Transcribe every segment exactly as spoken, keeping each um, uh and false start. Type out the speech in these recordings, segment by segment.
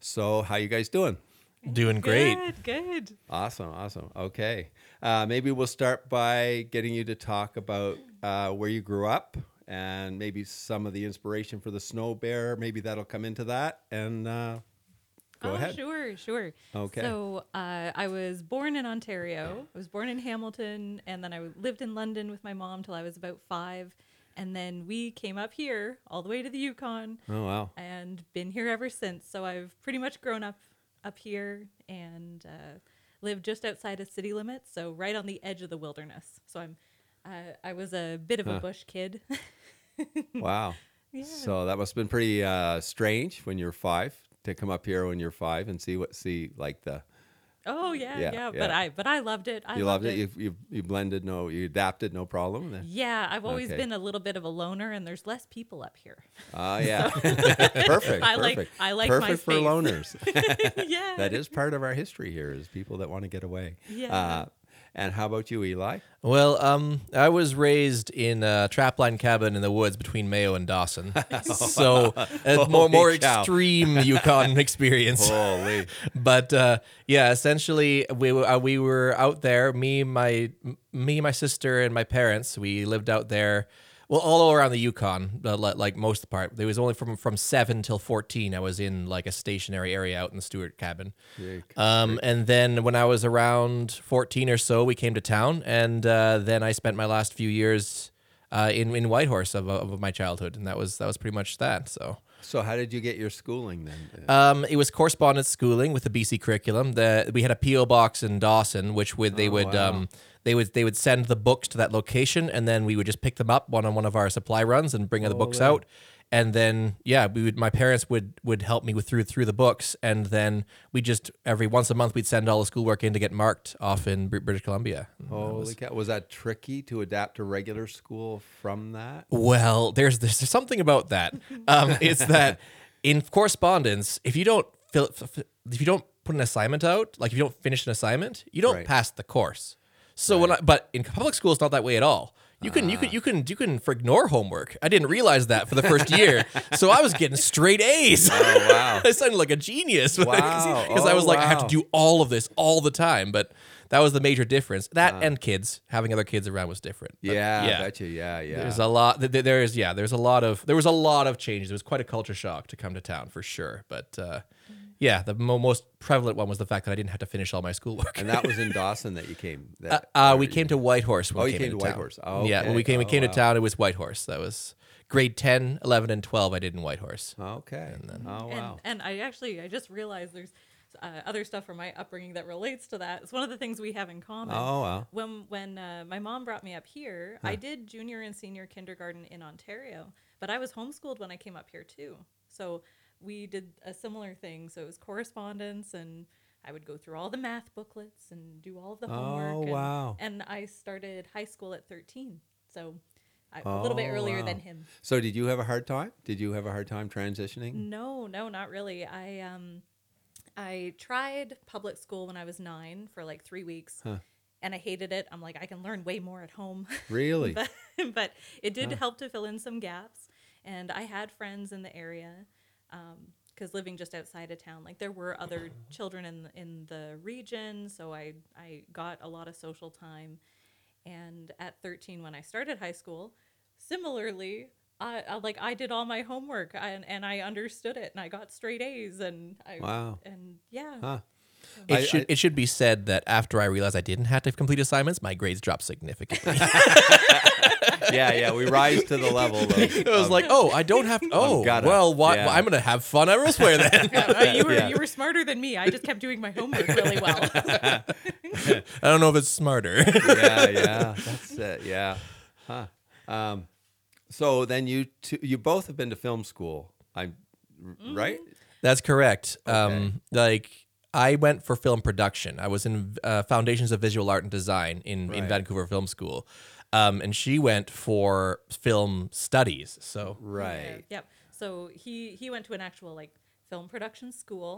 So, how you guys doing? Doing great. Good, good. Awesome, awesome. Okay. Uh, maybe we'll start by getting you to talk about uh, where you grew up and maybe some of the inspiration for the Snow Bear. Maybe that'll come into that. And uh, go oh, ahead. Sure, sure. Okay. So uh, I was born in Ontario. I was born in Hamilton, and then I lived in London with my mom till I was about five. And then we came up here all the way to the Yukon Oh, wow. and been here ever since. So I've pretty much grown up up here and uh, lived just outside of city limits, so right on the edge of the wilderness. So I'm, uh, I was a bit of a Huh. bush kid. Wow. Yeah. So that must have been pretty uh, strange when you were five to come up here when you're five and see what, see like the, Oh yeah, Yeah, yeah, yeah. But I, but I loved it. I you loved it. You, you, you blended, no, you adapted, no problem. Then. Yeah, I've always Okay. been a little bit of a loner, and there's less people up here. Ah, yeah. Perfect. I like- perfect. I like my Perfect for space. loners. Yeah, That is part of our history here is people that want to get away. Yeah. Uh, and how about you, Eli? Well, um, I was raised in a trapline cabin in the woods between Mayo and Dawson, so a more more Holy cow. extreme Yukon experience. Holy. But uh, yeah, essentially, we were- uh, we were out there. Me, my m- me, my sister, and my parents. We lived out there. Well, all around the Yukon, uh, li- like most of the part. There was only from from seven till fourteen. I was in like a stationary area out in the Stewart cabin. Jake. Um, and then when I was around fourteen or so, we came to town, and uh, then I spent my last few years uh, in in Whitehorse of, of my childhood, and that was that was pretty much that. So. So how did you get your schooling then? Um, it was correspondence schooling with the B C curriculum. The we had a P O box in Dawson, which would they Oh, would wow. um they would they would send the books to that location, and then we would just pick them up one on one of our supply runs and bring the books Holy. out. And then yeah, we would my parents would would help me with through through the books, and then we just every once a month we'd send all the schoolwork in to get marked off in Br- British Columbia. And that Holy was- cow. Was that tricky to adapt to regular school from that? Well, there's there's something about that. Um, it's that in correspondence, if you don't fill, f- f- if you don't put an assignment out, like if you don't finish an assignment, you don't Right. pass the course. So when I, but in public school, it's not that way at all. You can you Ah. can you can you can for ignore homework. I didn't realize that for the first year, so I was getting straight A's. Oh, wow. I sounded like a genius Wow. because I was Oh, like I have to wow. do all of this all the time. But that was the major difference. That and kids having other kids around was different. But Ah. Yeah, yeah. I bet you. Yeah, yeah. There's a lot. th- th- There's yeah. There's a lot of. There was a lot of changes. It was quite a culture shock to come to town for sure. But uh, yeah, the mo- most prevalent one was the fact that I didn't have to finish all my schoolwork. and that was in Dawson that you came. uh, That, uh, or we you- came to Whitehorse. When Oh, we you came came to town. Whitehorse. Oh, Yeah, when we okay. came, we Oh, came wow. to town. It was Whitehorse. That was grade ten, eleven, and twelve. I did in Whitehorse. Okay. Oh, wow. And, and I actually, I just realized there's uh, other stuff from my upbringing that relates to that. It's one of the things we have in common. Oh, wow. When when uh, my mom brought me up here, I did junior and senior kindergarten in Ontario, but I was homeschooled when I came up here too. So we did a similar thing. So it was correspondence, and I would go through all the math booklets and do all of the homework. Oh, and, wow. And I started high school at thirteen, so I, a little bit Oh, earlier wow. than him. So did you have a hard time? Did you have a hard time transitioning? No, no, not really. I um, I tried public school when I was nine for like three weeks, Huh. and I hated it. I'm like, I can learn way more at home. Really? but, but it did help to fill in some gaps, and I had friends in the area, because living just outside of town, like there were other children in the, in the region, so I I got a lot of social time, and at thirteen when I started high school, similarly. I, I like I did all my homework and, and I understood it and I got straight A's and I Wow. and yeah. Huh. It I- should I- it should be said that after I realized I didn't have to complete assignments, my grades dropped significantly. Yeah, yeah. We rise to the level of. It was like, oh, I don't have. Oh, gotta- well, why, yeah. well, I'm gonna have fun elsewhere then. Uh, you were Yeah. you were smarter than me. I just kept doing my homework really well. I don't know if it's smarter. yeah, yeah. That's it. Yeah. Huh. Um, so then you two, you both have been to film school. I'm right. That's correct. Um, like I went for film production. I was in uh, Foundations of Visual Art and Design in, in Right. Vancouver Film School, um, and she went for film studies. So Right. Yep. So he he went to an actual like film production school,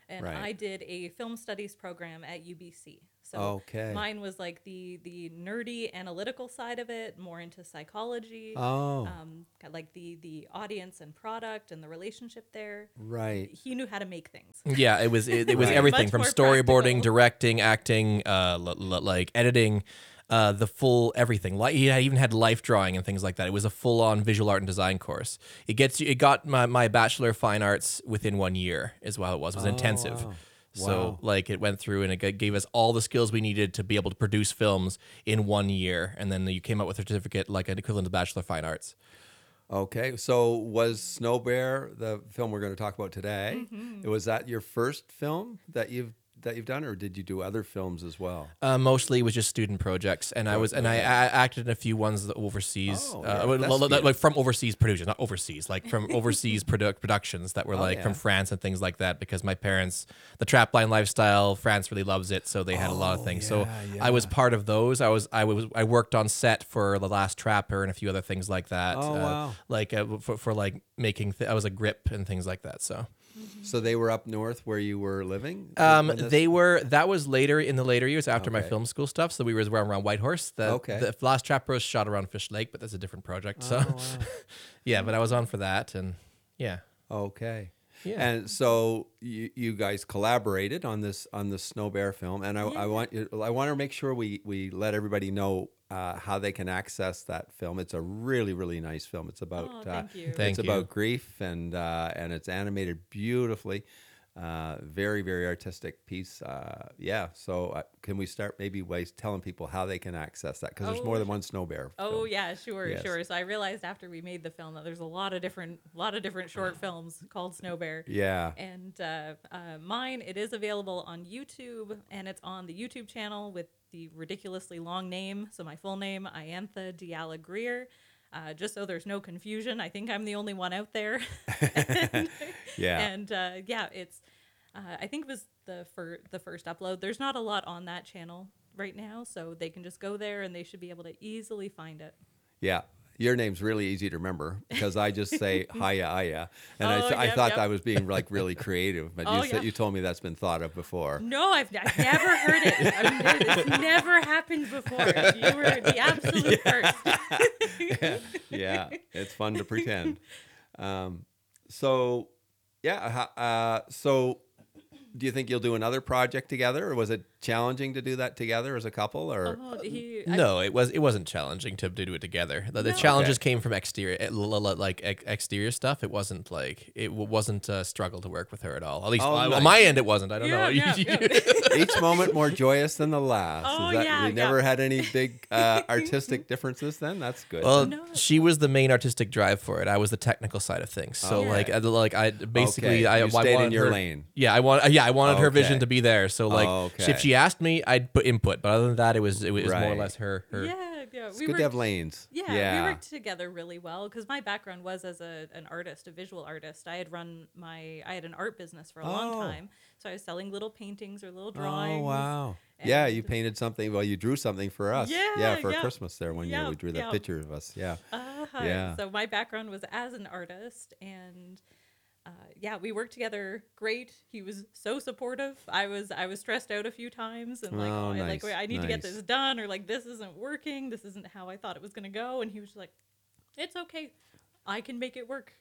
and Right. I did a film studies program at U B C. So Okay. mine was like the the nerdy analytical side of it, more into psychology, Oh, um, kind of like the the audience and product and the relationship there. right. He knew how to make things. Yeah, it was it, it was Right. everything Much from more storyboarding, practical. directing, acting, uh, l- l- like editing, uh, the full everything. Like he had- even had life drawing and things like that. It was a full on visual art and design course. It gets you. It got my, my bachelor of fine arts within one year. Is what it was. It was Oh, intensive. wow. So Wow. like it went through and it g- gave us all the skills we needed to be able to produce films in one year, and then you came out with a certificate like an equivalent of bachelor of fine arts. Okay, so was Snow Bear the film we're going to talk about today? Mm-hmm. Was that your first film that you've that you've done, or did you do other films as well? Uh, mostly it was just student projects, and I was and I, I acted in a few ones that overseas, Oh, uh, yeah, well, that's well, good. like from overseas producers, not overseas, like from overseas produ- productions that were Oh, like yeah. from France and things like that. Because my parents, the trapline lifestyle, France really loves it, so they had a lot of Oh, things. so yeah, I was yeah. part of those. I was I was I worked on set for The Last Trapper and a few other things like that. Oh, uh, wow. Like uh, for, for like making, th- I was a grip and things like that. So. So they were up north where you were living. Um, when this- they were. That was later in the later years after my Okay. film school stuff. So we were around, around Whitehorse. The, Okay. The Last Trapper was shot around Fish Lake, but that's a different project. So, Oh, wow. yeah. But I was on for that, and yeah, Okay. Yeah. And so you, you guys collaborated on this on the Snow Bear film, and I, I want you I want to make sure we we let everybody know uh, how they can access that film. It's a really really nice film. It's about Oh, uh, thank you. Thank it's you. about grief, and uh, and it's animated beautifully. Uh, very very artistic piece. Uh, yeah. So uh, can we start maybe by telling people how they can access that, because there's Oh, more than one Snow Bear. Oh film. yeah, sure, Yes. sure. So I realized after we made the film that there's a lot of different, lot of different short films called Snow Bear. Yeah. And uh, uh, mine, it is available on YouTube, and it's on the YouTube channel with the ridiculously long name. So my full name, Iantha Diala Greer. Uh, just so there's no confusion, I think I'm the only one out there. and, Yeah. And uh, yeah, it's. Uh, I think it was the fir- the first upload. There's not a lot on that channel right now, so they can just go there and they should be able to easily find it. Yeah. Your name's really easy to remember because I just say hiya, hiya. And I, Oh, th- I yep, thought yep. I was being like really creative, but Oh, you, said, yeah. you told me that's been thought of before. No, I've, I've never heard it. I've never, it's never happened before. You were the absolute first. Yeah, it's fun to pretend. Um, so, yeah. ho- Uh, so, do you think you'll do another project together, or was it challenging to do that together as a couple? Or Oh, he, I- no, it was it wasn't challenging to, to do it together. The, the No. challenges Okay. came from exterior, eh, l- l- like ex- exterior stuff. It wasn't like it w- wasn't a struggle to work with her at all. At least Oh, on nice. my end, it wasn't. I don't yeah, know. yeah, yeah. each moment more joyous than the last. Oh, Is that, yeah, we yeah. never had any big uh, artistic differences then? That's good. Well, No. she was the main artistic drive for it. I was the technical side of things. So Okay. like, I, like I basically, Okay, I, you I stayed in wanted your her- lane. Yeah, I want. Yeah, I wanted her vision Okay. to be there. So like, Okay. if she asked me, I'd put input. But other than that, it was it was more or Right. less her. her yeah, yeah. it's we good were to have lanes. Yeah, yeah. we worked together really well because my background was as a an artist, a visual artist. I had run my I had an art business for a long Oh. time, so I was selling little paintings or little drawings. Oh wow! Yeah, you and- painted something. Well, you drew something for us. Yeah, for yeah. Christmas there one year. Yeah, We drew that yeah. picture of us. Yeah. Uh-huh. Yeah. So my background was as an artist, and uh, yeah, we worked together great. He was so supportive. I was I was stressed out a few times, and like, Oh, oh, I, like nice, wait, I need to get nice. this done, or like this isn't working. This isn't how I thought it was gonna go. And he was just like, "It's okay, I can make it work."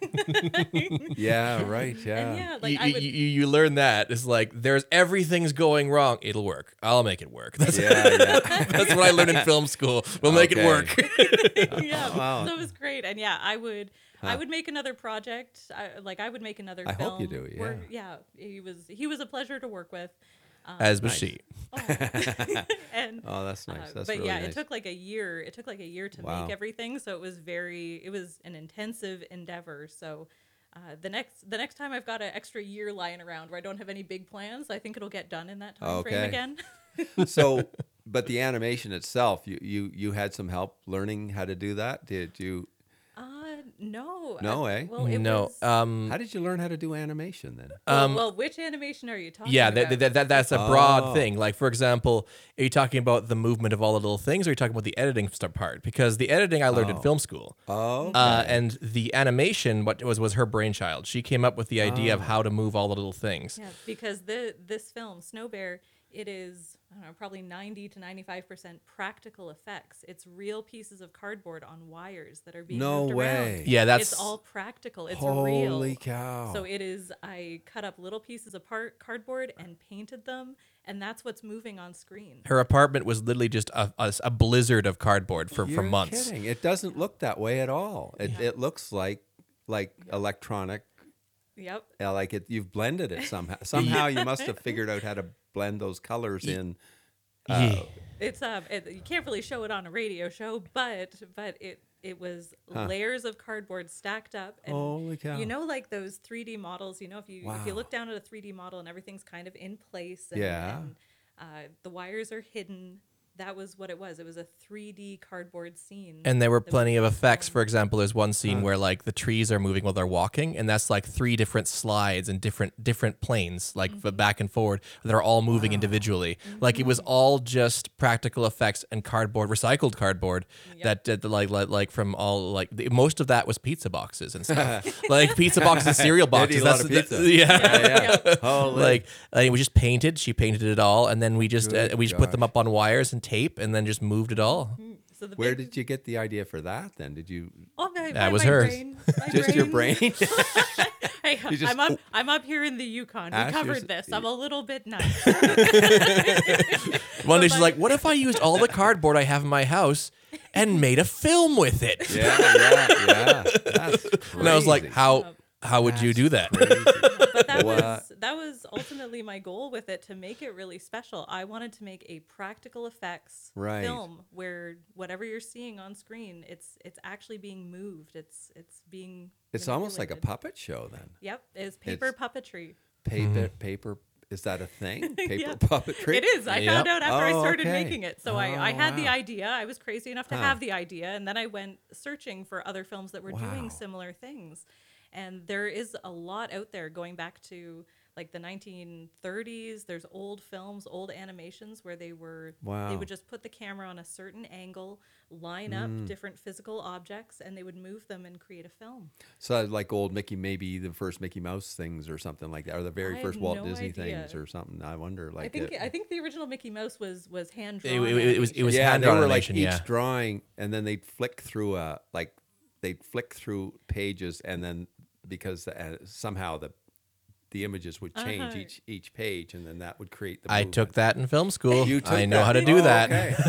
Yeah. Right. Yeah. And yeah, like you, I would. you, you you learn that it's like there's everything's going wrong. It'll work. I'll make it work. That's Yeah. Yeah. that's what I learned in film school. We'll make it Okay. work. yeah, Wow. so it was great, and yeah, I would, I Huh. would make another project. I, like I would make another. I film hope you do, where- yeah, he was he was a pleasure to work with. Um, As was Nice. she. oh. and Oh, that's nice. uh, That's but really yeah, nice. it took like a year. It took like a year to Wow. make everything, so it was very. It was an intensive endeavor. So. Uh, the next the next time I've got an extra year lying around where I don't have any big plans, I think it'll get done in that time frame Okay. again. So, but the animation itself, you you you had some help learning how to do that. Did you? Uh, no. No, uh, eh? Well, it no. was. Um, How did you learn how to do animation then? well, um, well, which animation are you talking yeah, about? that, that, that, that's a broad Oh. thing. Like, for example, are you talking about the movement of all the little things, or are you talking about the editing st- part? Because the editing I learned in Oh. film school. Oh, Uh, and the animation, what was was her brainchild. She came up with the idea of Oh. how to move all the little things. Yeah, because the this film, Snow Bear, it is I don't know, probably ninety to ninety-five percent practical effects. It's real pieces of cardboard on wires that are being No moved way. around. Yeah, that's It's all practical. It's holy real. cow. So it is. I cut up little pieces of part cardboard and painted them, and that's what's moving on screen. her apartment was literally just a, a, a blizzard of cardboard for, You're for months. kidding. It doesn't look that way at all. It, it looks like like electronic. Yep. Uh, like it, you've blended it somehow. Somehow you must have figured out how to blend those colors in. Yeah. It's um, it, you can't really show it on a radio show, but but it it was layers of cardboard stacked up. And Holy cow. You know, like those three D models. You know, if you if you Wow. look down at a three D model and everything's kind of in place. And, Yeah. And, uh, the wires are hidden. That was what it was. It was a three D cardboard scene. And there were that plenty of was effects. filmed. For example, there's one scene where like the trees are moving while they're walking, and that's like three different slides and different different planes, like Mm-hmm. f back and forward. They're all moving individually. Like it was all just practical effects and cardboard, recycled cardboard. Yep. That, that like, like like from all like the, most of that was pizza boxes and stuff. Like pizza boxes and cereal They boxes. eat a lot That's of that- pizza. yeah. Yeah, yeah. Yeah. Holy. Like uh, it was just painted. She painted it all, and then we just uh, Good we just put them gosh. up on wires and tape, and then just moved it all. So the Where big- did you get the idea for that then? Did you Oh, my, That my- was my hers. brain, my just your brain? Hey, You just- I'm up. I'm up here in the Yukon. We Ash, you're covered s- this. I'm a little bit nuts. One day she's my- like, "What if I used all the cardboard I have in my house and made a film with it?" yeah, yeah, yeah. That's crazy. And I was like, "How how would you do that?" Crazy. But that What? was that was ultimately my goal with it, to make it really special. I wanted to make a practical effects Right. film where whatever you're seeing on screen, it's it's actually being moved. It's it's being. It's almost like a manipulated. puppet show then. Yep, it's paper It's- puppetry. Paper, paper. Is that a thing? Paper Yeah. puppetry. It is. I Yep. found out after I Oh, started okay. making it. So Oh, I, I had the wow. idea. I was crazy enough to Huh. have the idea. And then I went searching for other films that were Wow. doing similar things. And there is a lot out there going back to like the nineteen thirties. There's old films, old animations where they were, they Wow. would just put the camera on a certain angle, line up different physical objects, and they would move them and create a film. So like old Mickey, maybe the first Mickey Mouse things or something like that, or the very I first have Walt no Disney idea. things or something. I wonder. Like I think it- I think the original Mickey Mouse was was hand It, drawn. it- it was it was yeah, hand they drawn were animation. like each Yeah, drawing, and then they'd flick through a like they'd flick through pages, and then because uh, somehow the the images would change Uh-huh. each each page, and then that would create the. I movement. took that in film school. You took I know that? how to do Oh, that.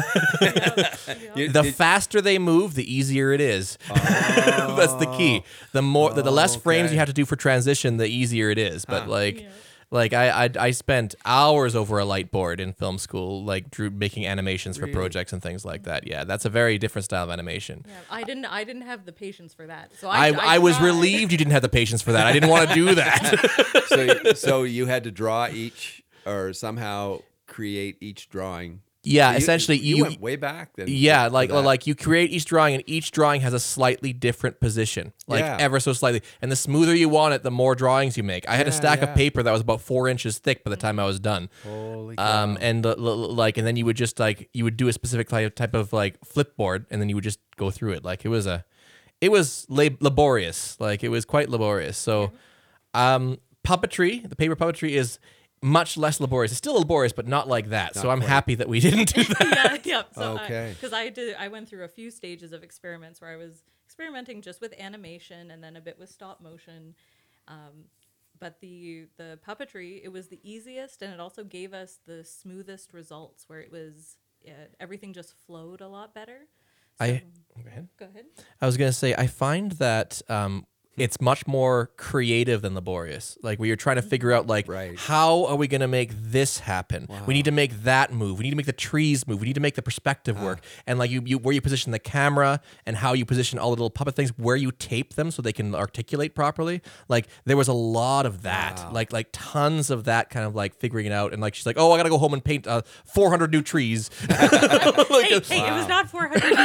okay. You- The did- faster they move, the easier it is. That's the key. The more, the, the less frames Okay. you have to do for transition, the easier it is. But Huh. like, Yeah. like I, I, I spent hours over a light board in film school, like drew making animations for Really? projects and things like that. Yeah, that's a very different style of animation. Yeah, I didn't. I didn't have the patience for that. So I. I, I, was tried. relieved you didn't have the patience for that. I didn't want to do that. so so you had to draw each or somehow create each drawing. Yeah, So essentially, you, you- went way back then. Yeah, for like that. like you create each drawing, and each drawing has a slightly different position, like Yeah. ever so slightly. And the smoother you want it, the more drawings you make. I had a Yeah, stack yeah. of paper that was about four inches thick by the time I was done. Holy cow. Um, and uh, l- l- like, and then you would just like you would do a specific type type of like flipboard, and then you would just go through it. Like it was a, it was lab- laborious. Like it was quite laborious. So, um, puppetry, the paper puppetry is much less laborious. It's still laborious, but not like that. so Not I'm quite. happy that we didn't do that. yeah, yeah. So Okay. because I did, I went through a few stages of experiments where I was experimenting just with animation and then a bit with stop motion. Um, but the the puppetry, it was the easiest, and it also gave us the smoothest results, where it was uh, everything just flowed a lot better. So, I. Go ahead. go ahead. I was gonna say I find that um, it's much more creative than laborious. Like where you're trying to figure out like Right. how are we going to make this happen? We need to make that move. We need to make the trees move. We need to make the perspective work. And like you, you where you position the camera and how you position all the little puppet things, where you tape them so they can articulate properly. Like there was a lot of that. Wow. Like like tons of that kind of like figuring it out. And like she's like, "Oh, I got to go home and paint uh, four hundred new trees." hey, hey, it was not four hundred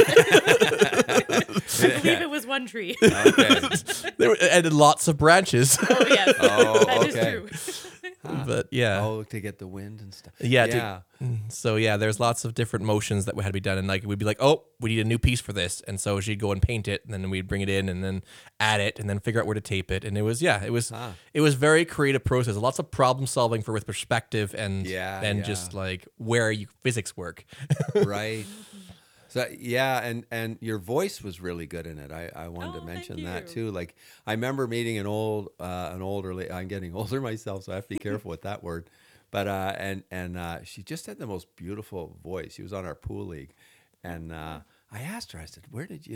trees. I believe it was one tree. Okay. There were, and lots of branches. Oh, yes. Oh, That is okay. true. But yeah. Oh, to get the wind and stuff. Yeah, to- Yeah. So yeah, there's lots of different motions that had to be done, and like we'd be like, oh, we need a new piece for this, and so she'd go and paint it, and then we'd bring it in, and then add it, and then figure out where to tape it, and it was yeah, it was Ah. it was very creative process, lots of problem solving for with perspective and Yeah, and yeah. just like where you physics work. Right. So yeah, and and your voice was really good in it. I, I wanted Oh, to thank mention that you. too. Like I remember meeting an old uh, an older la- I'm getting older myself, so I have to be careful with that word. But uh, and and uh, she just had the most beautiful voice. She was on our pool league, and uh, I asked her. I said, "Where did you?"